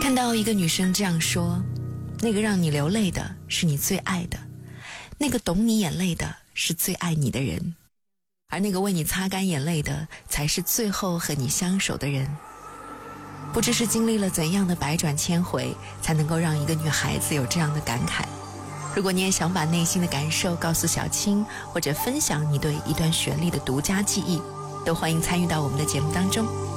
看到一个女生这样说，那个让你流泪的是你最爱的，那个懂你眼泪的是最爱你的人，而那个为你擦干眼泪的才是最后和你相守的人。不知是经历了怎样的百转千回，才能够让一个女孩子有这样的感慨。如果你也想把内心的感受告诉小青，或者分享你对一段旋律的独家记忆，都欢迎参与到我们的节目当中。